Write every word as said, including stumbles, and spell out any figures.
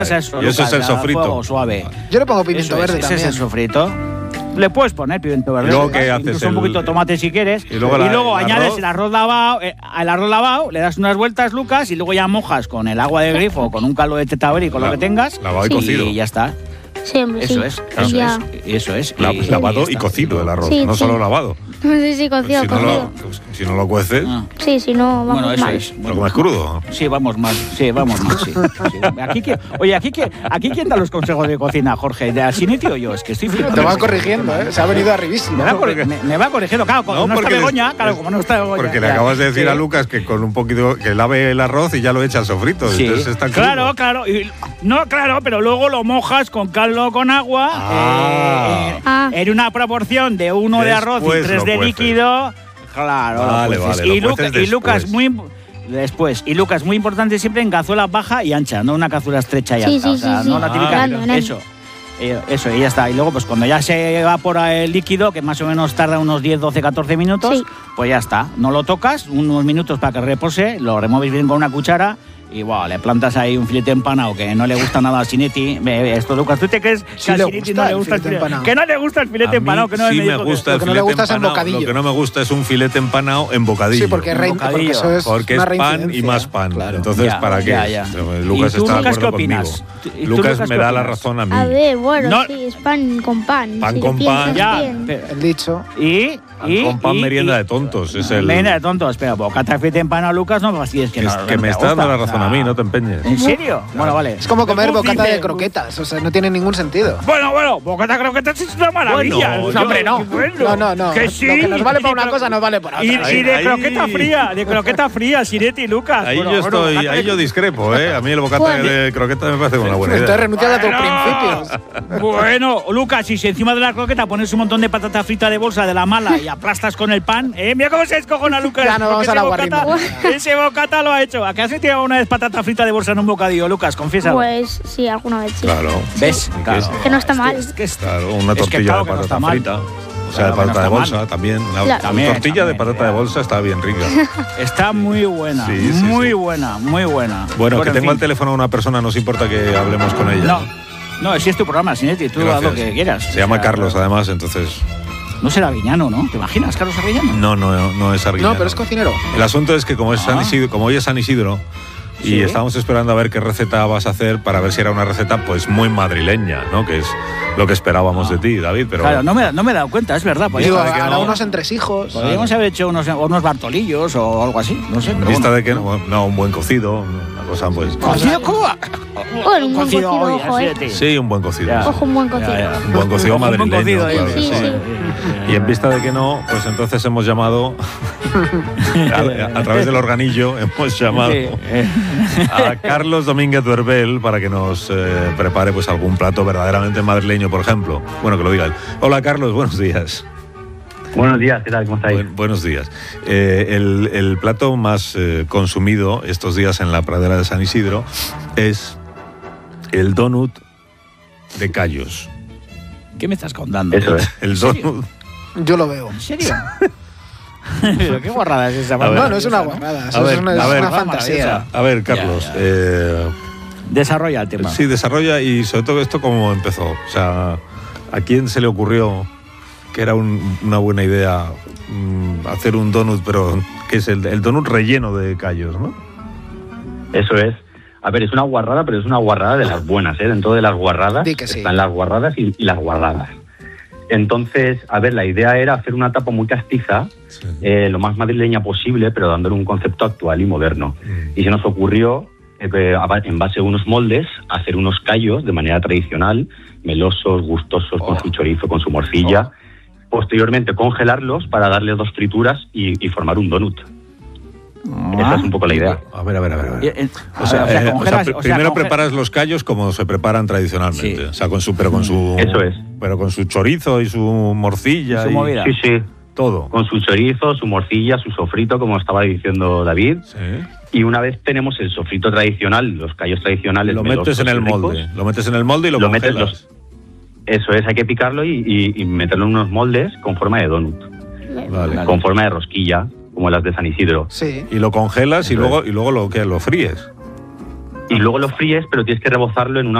Es eso, y eso Lucas, es el sofrito. Suave. Yo le pongo pimiento Eso verde es, también. Ese es el sofrito. Le puedes poner pimiento verde. ¿Y luego qué haces? Incluso El... un poquito de tomate si quieres. Y luego, la, y luego el añades arroz. el arroz lavado, eh, el arroz lavado, le das unas vueltas, Lucas, y luego ya mojas con el agua de grifo, con un caldo de tetaberí, con La, lo que tengas. Lavado y sí. cocido. Y ya está. Sí, hombre, Eso sí. es, Y eso ya. es, eso es. La, y, lavado y y cocido el arroz, Sí, no sí. solo lavado. Sí, sí, cocido, si, no cocido. lo, pues, si no lo cueces, Ah. Sí, si no, vamos Bueno, eso mal. es. lo comes crudo. Sí, vamos mal. Sí, vamos mal, sí. sí. Aquí, que- oye, aquí, que- aquí quién da los consejos de cocina, Jorge, ¿de Asiniti o yo? Es que estoy flipando. Te va corrigiendo, ¿eh? Se ha venido arribísimo. Me va, corri- me, me va corrigiendo, claro, como No, no, está porque Begoña, les- claro, como no está Begoña. Porque le ya. acabas de decir Sí. a Lucas que con un poquito que lave el arroz y ya lo echa al sofrito. Sí, Entonces está crudo. claro, claro. Y, no, claro, pero luego lo mojas con caldo con agua. Ah. eh, eh, Ah. En una proporción de uno de arroz y Después tres lo de cueces. líquido. Claro, Vale, lo cueces. vale, lo y, Luca- cueces y Lucas, después. muy imp- después. Y Lucas, muy importante siempre en cazuela baja y ancha, no una cazuela estrecha y Sí, alta. sí, o sea, sí, no sí. la típica. Grande, grande. Eso. Eh, Eso, y ya está. Y luego, pues cuando ya se evapora el líquido, que más o menos tarda unos diez, doce, catorce minutos, Sí. pues ya está. No lo tocas, unos minutos para que repose, lo remueves bien con una cuchara y wow, le plantas ahí un filete empanado que no le gusta nada a Sinetti. Ve, ve, Esto, Lucas, ¿tú te crees Sí que a le Sinetti gusta no le el gusta el filete filete empanado. Que no le gusta el filete A mí empanado, que no sí me me dijo que- gusta el Lo que no le filete gusta es en empanado. bocadillo. Lo que no me gusta es un filete empanado en bocadillo. Sí, porque, es rein- bocadillo. porque eso es Porque una es pan y reincidencia. más pan. Claro. Entonces, Ya, ¿para qué? ya, ya. Lucas ¿Y tú, está de Lucas, qué acuerdo opinas? conmigo. ¿Y tú, Lucas Lucas, me qué da la opinas? razón a mí. A ver, bueno, No. sí, es pan con pan. Pan si con lo pan. piensas Ya, bien. pero- El dicho. y, Pan y, con pan, y- merienda y- de tontos. Es el, Merienda de tontos, pero bocata de filete empanado, Lucas, no me fastidies que es no. que no me te está dando gusta. la razón a mí, no te empeñes. ¿En serio? Bueno, vale. Es como comer Gus bocata dice- de croquetas, o sea, no tiene ningún sentido. Bueno, bueno, bocata de croquetas es una maravilla. Bueno, No, hombre, no. Bueno, No, no, no. Que Lo sí. que nos vale para una Y- cosa nos vale para otra. Y, Ahí- y de ahí- croqueta fría, de croqueta fría, Sinetti y Lucas. Ahí Bueno, yo bueno, estoy, bocata ahí de- yo discrepo, ¿eh? A mí el bocata Bueno. de croqueta me parece una buena Entonces idea. renuncias a tus Bueno. principios. Bueno, Lucas, y si encima de la croqueta pones un montón de patata frita de bolsa de la mala y aplastas con el pan, ¿eh? Mira cómo se descojona Lucas. Ya no vamos porque a la ese bocata- guarrima. Ese bocata lo ha hecho. ¿A qué has tirado una vez patata frita de bolsa en un bocadillo, Lucas? Confiesa. Pues sí, alguna vez sí. Claro. ¿Ves? Claro. Que no está mal. Es que es- Claro, una Es que tortilla claro de que no está patata mal. frita. O sea, Claro de que patata no de está bolsa mal. también. La, Claro. la También, tortilla de también, patata de ya. bolsa está bien rica. Está muy buena. Sí, sí, muy sí. buena, muy buena. Bueno, Pero, que en tengo fin. al teléfono a una persona, nos importa que hablemos con ella. No, no, si es tu programa, Sinetti, tú haz Gracias. lo que quieras. Se llama O sea, Carlos, además, entonces. No será Arguiñano, ¿no? ¿Te imaginas, Carlos Arguiñano? No, no, no es Arguiñano. No, pero es cocinero. El asunto es que como, es San Ah. Isidro, como hoy es San Isidro, y Sí. estábamos esperando a ver qué receta vas a hacer para ver si era una receta pues muy madrileña, ¿no? Que es lo que esperábamos de ti, David. Pero Claro, no me, no me he dado cuenta, es verdad. Digo, Podríamos, de que hará no. unos entresijos. podríamos haber hecho unos, unos bartolillos o algo así, no sé. en Pero vista bueno. de que no, no, un buen cocido, una cosa pues. ¿Cocido cómo? Bueno, un buen cocido, hoy, ojo, eh. Sinetti. Sí, un buen cocido. Ya. sí. Ojo, un buen cocido. Ya, ya. Un buen cocido Un buen madrileño, cocido, eh. claro, Sí, sí. sí. Y en vista de que no, pues entonces hemos llamado a, a través del organillo hemos llamado Sí, eh. a Carlos Domínguez Duerbel para que nos eh, prepare pues algún plato verdaderamente madrileño, por ejemplo. Bueno, que lo diga él. Hola, Carlos, buenos días. Buenos días, ¿qué tal? ¿Cómo estáis? Buen- buenos días. Eh, el, el plato más eh, consumido estos días en la pradera de San Isidro es el donut de callos. ¿Qué me estás contando? Eso es. El ¿En serio? donut. Yo lo veo. ¿En serio? Pero qué guarrada es esa. No, ¿no? no es una guarrada, eso ver, es una, a es ver, una vamos, fantasía. A ver, Carlos. Ya, ya. eh, Desarrolla el tema. Sí, desarrolla y sobre todo esto cómo empezó. O sea, ¿a quién se le ocurrió que era un- una buena idea mm, hacer un donut, pero que es el, el donut relleno de callos, ¿no? Eso es. A ver, es una guarrada, pero es una guarrada de las buenas, ¿eh? Dentro de las guarradas Di que sí. están las guarradas y, y las guardadas. Entonces, a ver, la idea era hacer una tapa muy castiza, Sí. eh, lo más madrileña posible, pero dándole un concepto actual y moderno. Mm. Y se nos ocurrió, eh, a ba- en base a unos moldes, hacer unos callos de manera tradicional, melosos, gustosos, con su chorizo, con su morcilla. Posteriormente, congelarlos para darle dos trituras y, y formar un donut. Esa es un poco la idea. A ver, a ver, a ver. a ver. Y, eh, O sea, o sea, eh, o sea, congelas- pr- o sea, primero conge- preparas los callos como se preparan tradicionalmente, Sí. o sea, con su, pero con su, Eso es. pero con su chorizo y su morcilla Y su y movida. Sí, sí. todo. Con su chorizo, su morcilla, su sofrito, como estaba diciendo David. Sí. Y una vez tenemos el sofrito tradicional, los callos tradicionales, Lo metes melosos en y el ricos, molde, lo metes en el molde y lo, Lo metes congelas. eso es, hay que picarlo y, y- y meterlo en unos moldes con forma de donut, Vale. Vale. con forma de rosquilla, como las de San Isidro. Sí. Y lo congelas y Eso luego y luego lo que lo fríes. y luego lo fríes, pero tienes que rebozarlo en una